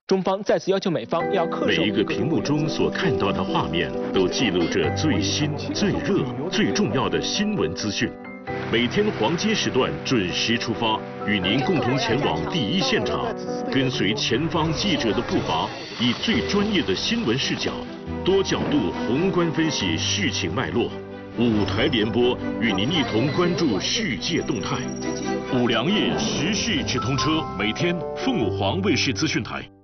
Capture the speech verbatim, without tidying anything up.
中方再次要求美方要恪守。 每一个屏幕中所看到的画面，都记录着最新、最热、最重要的新闻资讯。每天黄金时段准时出发，与您共同前往第一现场，跟随前方记者的步伐，以最专业的新闻视角，多角度宏观分析事情脉络。五台联播与您一同关注世界动态。五粮液时事直通车，每天凤凰卫视资讯台。